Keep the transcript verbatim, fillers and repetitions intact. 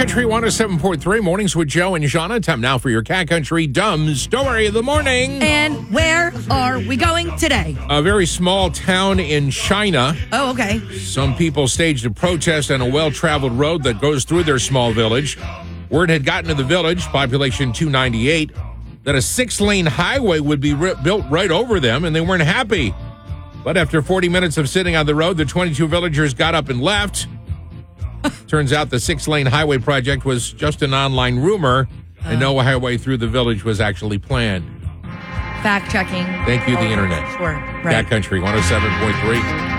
Country one oh seven point three, mornings with Joe and Shauna. Time now for your Cat Country Dumb Story of the Morning. And where are we going today? A very small town in China. Oh, okay. Some people staged a protest on a well-traveled road that goes through their small village. Word had gotten to the village, population two ninety-eight, that a six-lane highway would be ri- built right over them, and they weren't happy. But after forty minutes of sitting on the road, the twenty-two villagers got up and left. Turns out the six-lane highway project was just an online rumor, uh, and no highway through the village was actually planned. Fact-checking. Thank you, the internet. Sure. Right. Cat Country one oh seven point three.